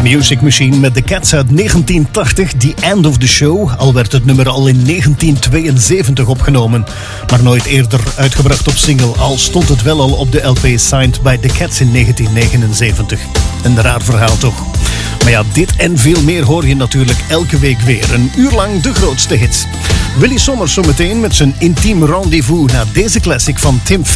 Music Machine met The Cats uit 1980, The End of the Show. Al werd het nummer al in 1972 opgenomen, maar nooit eerder uitgebracht op single. Al stond het wel al op de LP Signed by The Cats in 1979. Een raar verhaal toch? Maar ja, dit en veel meer hoor je natuurlijk elke week weer. Een uur lang de grootste hits. Willy Sommers zometeen met zijn intiem rendezvous na deze classic van Tim Fitz.